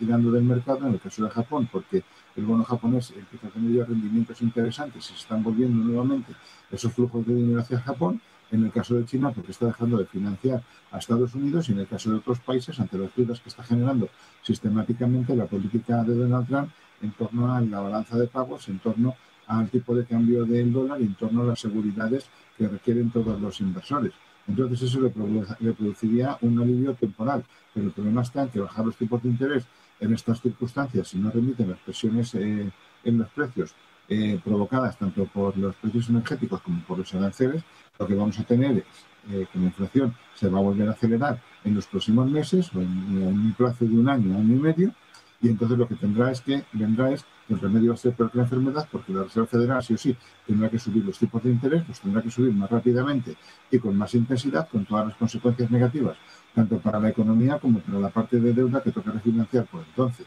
retirando del mercado, en el caso de Japón, porque el bono japonés empieza a tener ya rendimientos interesantes y se están volviendo nuevamente esos flujos de dinero hacia Japón. En el caso de China, porque está dejando de financiar a Estados Unidos, y en el caso de otros países, ante las dudas que está generando sistemáticamente la política de Donald Trump en torno a la balanza de pagos, en torno al tipo de cambio del dólar y en torno a las seguridades que requieren todos los inversores. Entonces eso le produciría un alivio temporal, pero el problema está en que bajar los tipos de interés en estas circunstancias, si no remiten las presiones en los precios provocadas tanto por los precios energéticos como por los aranceles, lo que vamos a tener es que la inflación se va a volver a acelerar en los próximos meses o en un plazo de un año y medio, y entonces lo que vendrá es que el remedio va a ser peor que la enfermedad, porque la Reserva Federal sí o sí tendrá que subir los tipos de interés, los tendrá que subir más rápidamente y con más intensidad, con todas las consecuencias negativas, tanto para la economía como para la parte de deuda que toca refinanciar por entonces.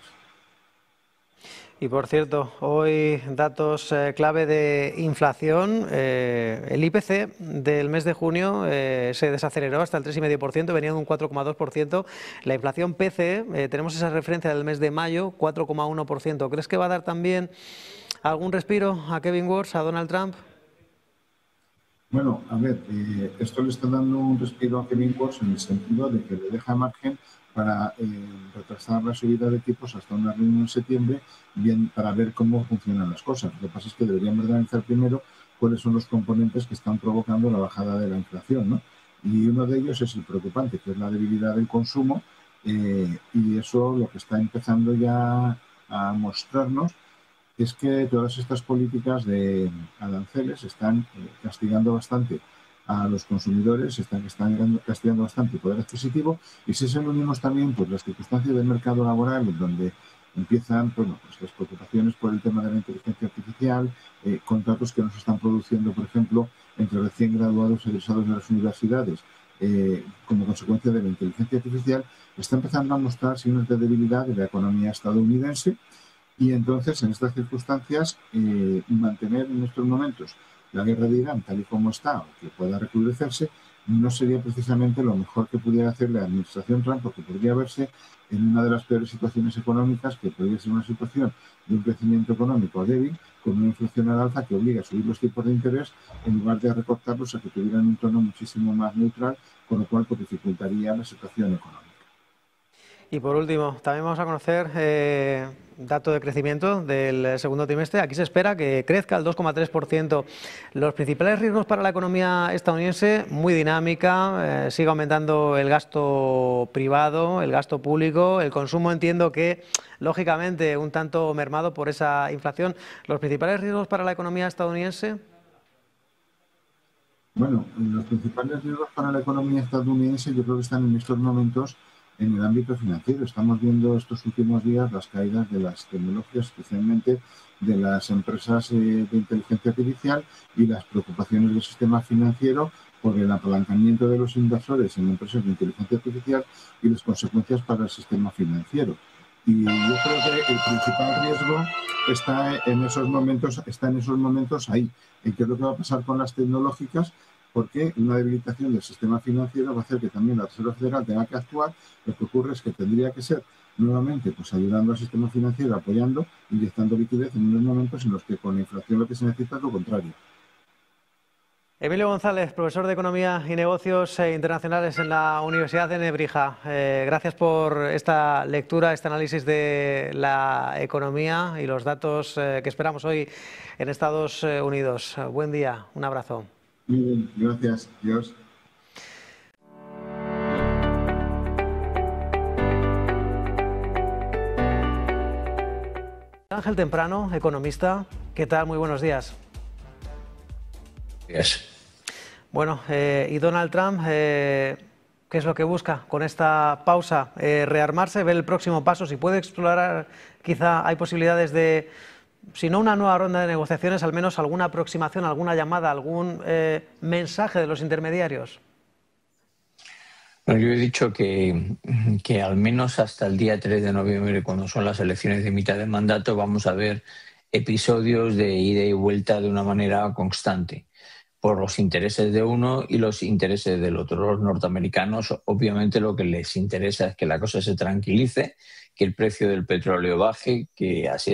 Y por cierto, hoy datos clave de inflación. El IPC del mes de junio se desaceleró hasta el 3,5%, venía de un 4,2%. La inflación PCE, tenemos esa referencia del mes de mayo, 4,1%. ¿Crees que va a dar también algún respiro a Kevin Warsh, a Donald Trump? Bueno, a ver, esto le está dando un respiro a Kevin Warsh en el sentido de que le deja margen para retrasar la subida de tipos hasta una reunión en septiembre, bien para ver cómo funcionan las cosas. Lo que pasa es que deberíamos analizar primero cuáles son los componentes que están provocando la bajada de la inflación, ¿no? Y uno de ellos es el preocupante, que es la debilidad del consumo, y eso lo que está empezando ya a mostrarnos es que todas estas políticas de aranceles están castigando bastante a los consumidores, están castigando bastante el poder adquisitivo, y si se lo unimos también pues las circunstancias del mercado laboral, donde empiezan pues las preocupaciones por el tema de la inteligencia artificial, contratos que no se están produciendo, por ejemplo, entre recién graduados y egresados de las universidades, como consecuencia de la inteligencia artificial, está empezando a mostrar signos de debilidad de la economía estadounidense. Y entonces, en estas circunstancias, mantener en estos momentos la guerra de Irán tal y como está, o que pueda recrudecerse, no sería precisamente lo mejor que pudiera hacer la administración Trump, porque podría verse en una de las peores situaciones económicas, que podría ser una situación de un crecimiento económico débil, con una inflación al alza que obliga a subir los tipos de interés en lugar de recortarlos a que tuvieran un tono muchísimo más neutral, con lo cual pues, dificultaría la situación económica. Y por último, también vamos a conocer dato de crecimiento del segundo trimestre. Aquí se espera que crezca el 2,3%. Los principales riesgos para la economía estadounidense, muy dinámica, sigue aumentando el gasto privado, el gasto público, el consumo entiendo que, lógicamente, un tanto mermado por esa inflación. ¿Los principales riesgos para la economía estadounidense? Bueno, los principales riesgos para la economía estadounidense yo creo que están en estos momentos en el ámbito financiero. Estamos viendo estos últimos días las caídas de las tecnologías, especialmente de las empresas de inteligencia artificial, y las preocupaciones del sistema financiero por el apalancamiento de los inversores en empresas de inteligencia artificial y las consecuencias para el sistema financiero. Y yo creo que el principal riesgo está en esos momentos ahí, en qué es lo que va a pasar con las tecnológicas, porque una debilitación del sistema financiero va a hacer que también la Reserva Federal tenga que actuar. Lo que ocurre es que tendría que ser nuevamente pues ayudando al sistema financiero, apoyando, inyectando liquidez en unos momentos en los que con la inflación lo que se necesita es lo contrario. Emilio González, profesor de Economía y Negocios Internacionales en la Universidad de Nebrija. Gracias por esta lectura, este análisis de la economía y los datos que esperamos hoy en Estados Unidos. Buen día, un abrazo. Muy bien, gracias. Dios. Ángel Temprano, economista. ¿Qué tal? Muy buenos días. Yes. Bueno, y Donald Trump, ¿qué es lo que busca con esta pausa? ¿Rearmarse? ¿Ver el próximo paso? Si puede explorar, quizá hay posibilidades de, si no una nueva ronda de negociaciones, al menos alguna aproximación, alguna llamada, algún mensaje de los intermediarios. Bueno, yo he dicho que al menos hasta el día 3 de noviembre, cuando son las elecciones de mitad de mandato, vamos a ver episodios de ida y vuelta de una manera constante, por los intereses de uno y los intereses del otro. Los norteamericanos, obviamente, lo que les interesa es que la cosa se tranquilice, que el precio del petróleo baje, que así